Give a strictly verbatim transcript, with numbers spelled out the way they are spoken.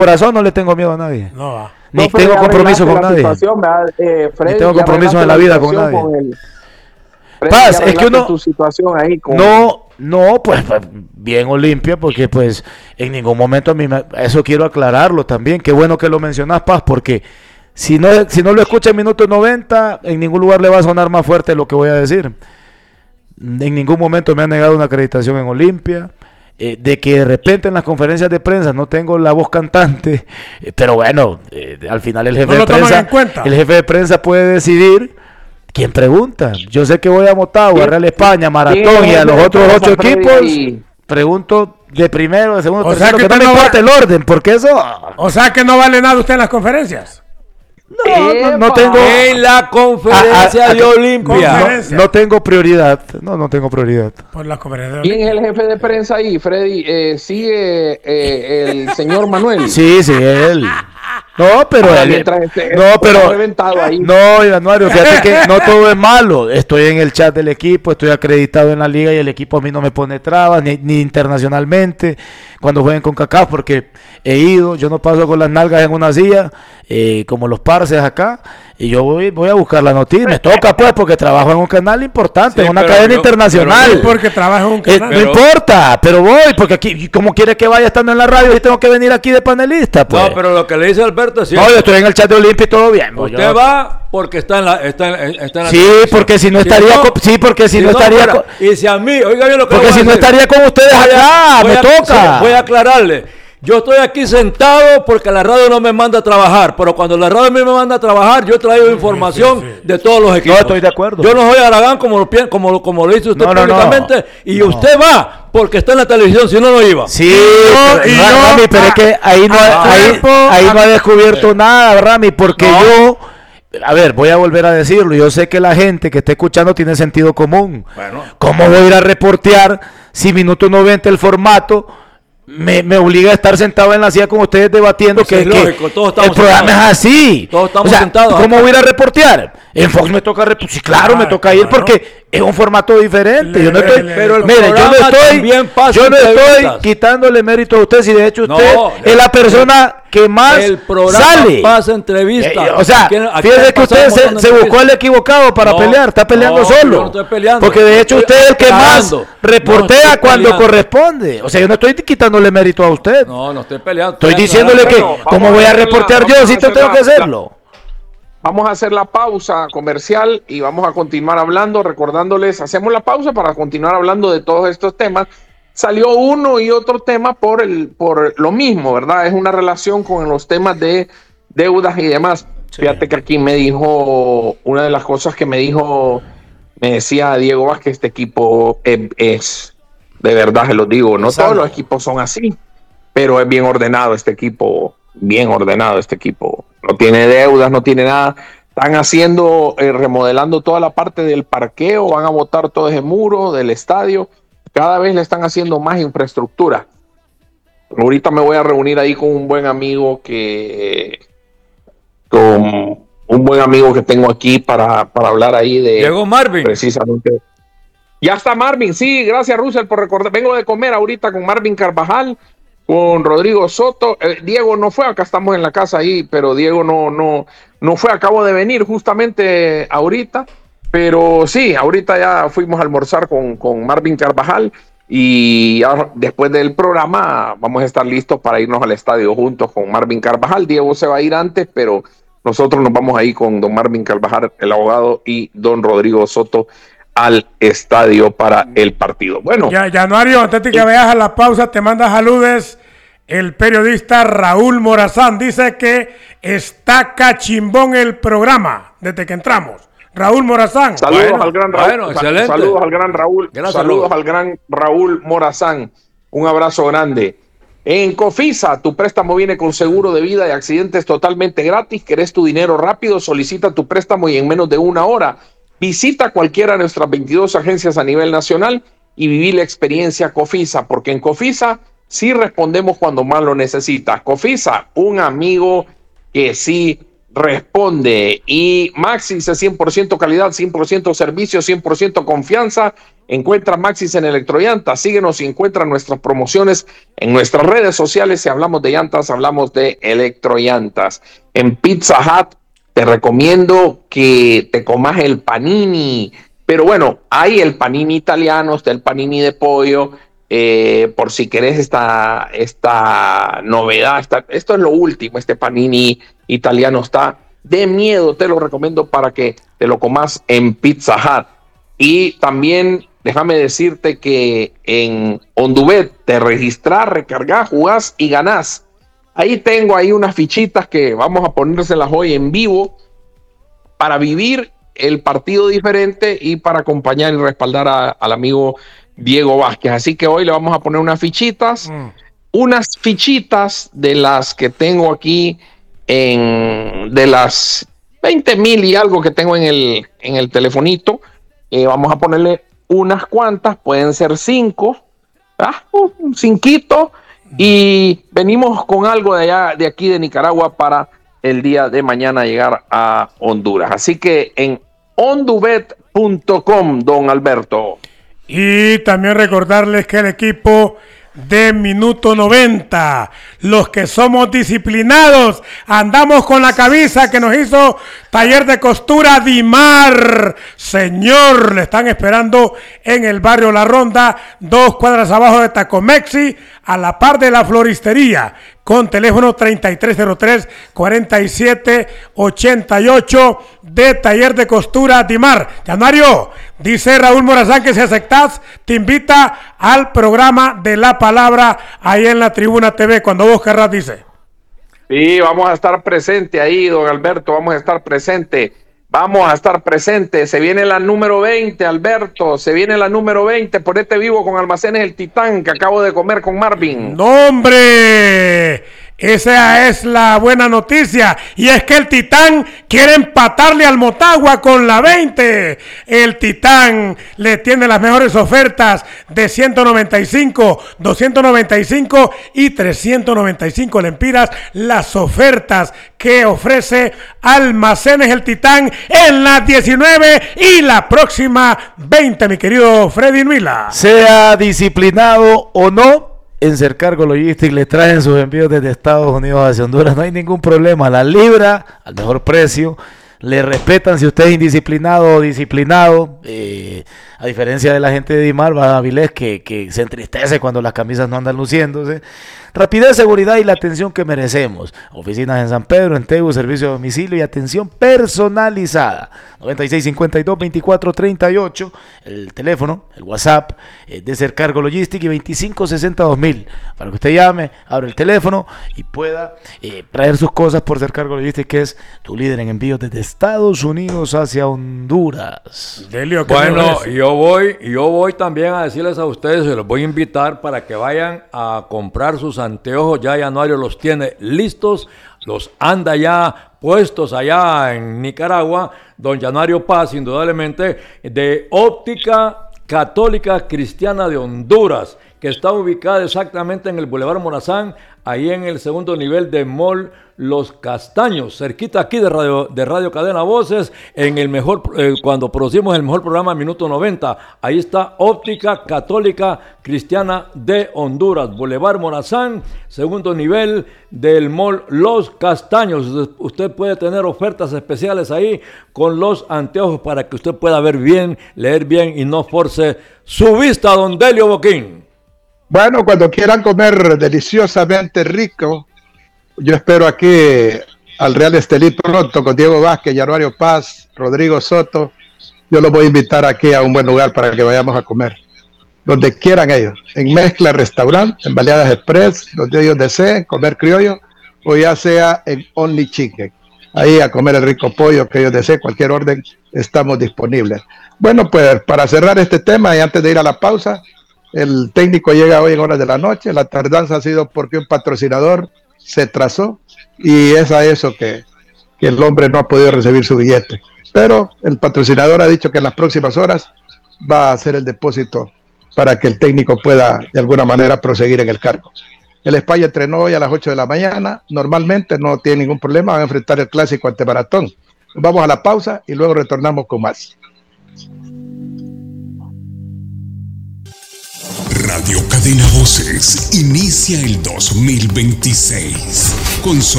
corazón no le tengo miedo a nadie. No va. Ni No, pero tengo ya compromiso con arreglaste nadie. la situación, ¿verdad? Eh, Freddy, Ni tengo ya compromiso arreglaste en la vida con situación nadie. el- Freddy, Paz, ya es que arreglaste uno- tu situación ahí con... No, no, pues pues, bien Olimpia, porque pues en ningún momento a mí me- eso quiero aclararlo también. Qué bueno que lo mencionas, Paz, porque si no, si no lo escucha en minuto noventa, en ningún lugar le va a sonar más fuerte lo que voy a decir. En ningún momento me han negado una acreditación en Olimpia. Eh, de que de repente en las conferencias de prensa no tengo la voz cantante, eh, pero bueno, eh, al final el jefe No de lo toman prensa, en cuenta. el jefe de prensa puede decidir quién pregunta. Yo sé que voy a Motagua, a Real España, Maratón y a los otros ocho equipos. Pregunto de primero, de segundo, O sea tercero, que que no usted me no va- importa el orden, porque eso O sea que no vale nada usted en las conferencias. no, no, no tengo En la conferencia a- a- de Olimpia. Conferencia. no, no tengo prioridad, no, no tengo prioridad. Por las conferencias. ¿Quién es el jefe de prensa ahí, Freddy? Eh, ¿Sigue eh, el señor Manuel? Sí, sí, él. No, pero Ah, él- mientras esté- no, está pero reventado ahí. no, Januario, fíjate que no todo es malo. Estoy en el chat del equipo, estoy acreditado en la liga y el equipo a mí no me pone trabas, ni, ni internacionalmente, cuando jueguen con CACAF, porque he ido, yo no paso con las nalgas en una silla, eh, como los parces acá, y yo voy, voy a buscar la noticia. Me toca pues, porque trabajo en un canal importante, Sí, en una pero cadena yo- internacional. pero- Porque trabaja en un Eh, canal. no Pero- importa, pero voy, porque aquí, ¿cómo quiere que vaya estando en la radio y tengo que venir aquí de panelista? Pues? No, pero lo que le dice Alberto es No, cierto. yo estoy en el chat de Olimpia y todo bien. pues, Usted yo- va porque está en la está en, está en la Sí, televisión. porque si no estaría no- co- sí, porque si no estaría fuera. co- Y si a mí, oiga bien lo que Porque le voy si a no decir. estaría con ustedes Voy a- acá, voy me a- toca. sí, voy a aclararle. Yo estoy aquí sentado porque la radio no me manda a trabajar, pero cuando la radio a mí me manda a trabajar, yo traigo información sí, sí. de todos los equipos. No, estoy de acuerdo. Yo no soy Aragán como lo, pi- como, como lo dice usted No, no, no. públicamente, y No. usted va porque está en la televisión, si no, no iba. Sí, yo- pero, y Ra- yo- Rami, pero es que ahí no, ah, ahí, cuerpo, ahí no ah, ha descubierto nada, Rami, porque No. yo, a ver, voy a volver a decirlo, yo sé que la gente que está escuchando tiene sentido común. Bueno. ¿Cómo voy a ir a reportear si minuto noventa el formato me, me obliga a estar sentado en la silla con ustedes debatiendo Pues que, es que lógico, todos estamos el programa sentados. es así? Todos estamos O sea, sentados ¿cómo acá. voy a ir a reportear? En Fox me toca reportear, sí, claro, me Ah, toca ir claro. porque es un formato diferente. Le- Yo no le- estoy, le- pero el mire, yo no programa estoy, también pasa yo no estoy entrevistas. quitándole mérito a usted, si de hecho No, usted es la persona que más El programa sale. pasa entrevistas. Eh, o sea, Aquí- aquí fíjese han que usted pasado un se, montón de se buscó el entrevistas. equivocado para No, pelear, está peleando no, solo. yo no estoy peleando. Porque de hecho Estoy usted es el que más aclarando. reportea No estoy cuando peleando. corresponde. O sea, yo no estoy quitándole mérito a usted. No, no estoy peleando. Estoy diciéndole que, Bueno, vamos ¿cómo a voy a hacer la- reportear vamos yo a si hacer tengo la- que la- hacerlo? Vamos a hacer la pausa comercial y vamos a continuar hablando, recordándoles, hacemos la pausa para continuar hablando de todos estos temas. Salió uno y otro tema por el por lo mismo, ¿verdad? Es una relación con los temas de deudas y demás. Sí. Fíjate que aquí me dijo, una de las cosas que me dijo, me decía Diego Vázquez, este equipo es, es de verdad, se lo digo, no Exacto. todos los equipos son así, pero es bien ordenado este equipo, bien ordenado este equipo. No tiene deudas, no tiene nada. Están haciendo, eh, remodelando toda la parte del parqueo, van a botar todo ese muro del estadio. Cada vez le están haciendo más infraestructura. Ahorita me voy a reunir ahí con un buen amigo que, con un buen amigo que tengo aquí para, para hablar ahí de Llegó Marvin. precisamente. Ya está Marvin, sí, gracias Russell por recordar. Vengo de comer ahorita con Marvin Carvajal, con Rodrigo Soto. Eh, Diego no fue, acá estamos en la casa ahí, pero Diego no, no, no fue, acabo de venir justamente ahorita. Pero sí, ahorita ya fuimos a almorzar con, con Marvin Carvajal y ya después del programa vamos a estar listos para irnos al estadio juntos con Marvin Carvajal. Diego se va a ir antes, pero nosotros nos vamos ahí con don Marvin Carvajal, el abogado, y don Rodrigo Soto al estadio para el partido. Bueno, Ya, Januario, antes de que veas a la pausa, te manda saludes el periodista Raúl Morazán. Dice que está cachimbón el programa desde que entramos. Raúl Morazán. saludos Bueno, al gran Raúl. bueno, sa- excelente. Saludos al gran Raúl. Gran saludos saludo. al gran Raúl Morazán. Un abrazo grande. En Cofisa, tu préstamo viene con seguro de vida y accidentes totalmente gratis. ¿Querés tu dinero rápido? Solicita tu préstamo y en menos de una hora. Visita cualquiera de nuestras veintidós agencias a nivel nacional y viví la experiencia Cofisa, porque en Cofisa sí respondemos cuando más lo necesitas. Cofisa, un amigo que sí responde. Y Maxis es cien por ciento calidad, cien por ciento servicio, cien por ciento confianza. Encuentra Maxis en Electrollantas. Síguenos y encuentra nuestras promociones en nuestras redes sociales. Si hablamos de llantas, hablamos de Electrollantas. En Pizza Hut te recomiendo que te comas el panini. Pero bueno, hay el panini italiano, está el panini de pollo. Eh, por si querés esta, esta novedad, esta, esto es lo último, este panini italiano está de miedo, te lo recomiendo para que te lo comas en Pizza Hut. Y también déjame decirte que en Ondubet te registrás, recargás, jugás y ganás. Ahí tengo ahí unas fichitas que vamos a ponérselas hoy en vivo para vivir el partido diferente y para acompañar y respaldar a, al amigo Diego Vázquez. Así que hoy le vamos a poner unas fichitas, mm. unas fichitas de las que tengo aquí, en, de las veinte mil y algo que tengo en el, en el telefonito. Eh, vamos a ponerle unas cuantas, pueden ser cinco, ¿ah? un cinquito, y venimos con algo de allá, de aquí de Nicaragua, para el día de mañana llegar a Honduras. Así que en ondubet punto com, don Alberto. Y también recordarles que el equipo de Minuto noventa, los que somos disciplinados, andamos con la camisa que nos hizo Taller de Costura Dimar. Señor, le están esperando en el barrio La Ronda, dos cuadras abajo de Tacomexi, a la par de la floristería, con teléfono treinta y tres cero tres, cuarenta y siete ochenta y ocho de Taller de Costura Dimar. Yanario, dice Raúl Morazán que si aceptás, te invita al programa de La Palabra ahí en la Tribuna T V, cuando vos querrás, dice. Sí, vamos a estar presente ahí, don Alberto, vamos a estar presente. Vamos a estar presentes. Se viene la número veinte, Alberto. Se viene la número veinte. Ponete vivo con Almacenes El Titán, que acabo de comer con Marvin. ¡No, hombre! Esa es la buena noticia. Y es que el Titán quiere empatarle al Motagua con la veinte. El Titán le tiene las mejores ofertas de ciento noventa y cinco, doscientos noventa y cinco y trescientos noventa y cinco lempiras. Las ofertas que ofrece Almacenes El Titán en las diecinueve y la próxima veinte, mi querido Freddy Nuila. Sea disciplinado o no, en Cercargo Logistics le traen sus envíos desde Estados Unidos hacia Honduras. No hay ningún problema. La libra al mejor precio. Le respetan si usted es indisciplinado o disciplinado. Eh, a diferencia de la gente de Dimar, va a Avilés, que, que se entristece cuando las camisas no andan luciéndose. Rapidez, seguridad y la atención que merecemos. Oficinas en San Pedro, en Tegu, servicio de domicilio y atención personalizada. noventa y seis cincuenta y dos veinticuatro treinta y ocho, el teléfono, el WhatsApp eh, de Cercargo Logistics, y veinticinco sesenta dos mil. Para que usted llame, abre el teléfono y pueda eh, traer sus cosas por Cercargo Logistics, que es tu líder en envíos desde Estados Unidos hacia Honduras. Delio, bueno, yo voy, yo voy también a decirles a ustedes, se los voy a invitar para que vayan a comprar sus anteojos. Ya Januario los tiene listos, los anda ya puestos allá en Nicaragua, don Januario Paz, indudablemente, de Óptica Católica Cristiana de Honduras, que está ubicada exactamente en el Boulevard Morazán, ahí en el segundo nivel de Mall Los Castaños, cerquita aquí de Radio, de Radio Cadena Voces, en el mejor, eh, cuando producimos el mejor programa Minuto noventa, ahí está Óptica Católica Cristiana de Honduras, Boulevard Morazán, segundo nivel del Mall Los Castaños. Usted puede tener ofertas especiales ahí con los anteojos para que usted pueda ver bien, leer bien y no force su vista, don Delio Boquín. Bueno, cuando quieran comer deliciosamente rico, yo espero aquí al Real Estelí pronto con Diego Vázquez, Januario Paz, Rodrigo Soto. Yo los voy a invitar aquí a un buen lugar para que vayamos a comer. Donde quieran ellos, en Mezcla Restaurant, en Baleadas Express, donde ellos deseen comer criollo, o ya sea en Only Chicken. Ahí a comer el rico pollo que ellos deseen, cualquier orden, estamos disponibles. Bueno, pues para cerrar este tema y antes de ir a la pausa, el técnico llega hoy en horas de la noche. La tardanza ha sido porque un patrocinador se trazó y es a eso que, que el hombre no ha podido recibir su billete. Pero el patrocinador ha dicho que en las próximas horas va a hacer el depósito para que el técnico pueda de alguna manera proseguir en el cargo. El España entrenó hoy a las ocho de la mañana. Normalmente no tiene ningún problema. Van a enfrentar el clásico ante Maratón. Vamos a la pausa y luego retornamos con más. Radio Cadena Voces inicia el dos mil veintiséis con solo